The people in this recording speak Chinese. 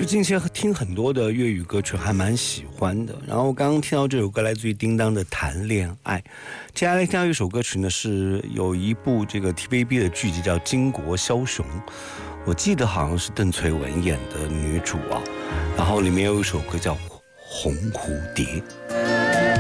就近期听很多的粤语歌曲，还蛮喜欢的。然后刚刚听到这首歌来自于叮当的《谈恋爱》，接下来听到一首歌曲呢，是有一部这个 TVB 的剧集叫《巾帼枭雄》，我记得好像是邓萃雯演的女主啊。然后里面有一首歌叫《红蝴蝶》。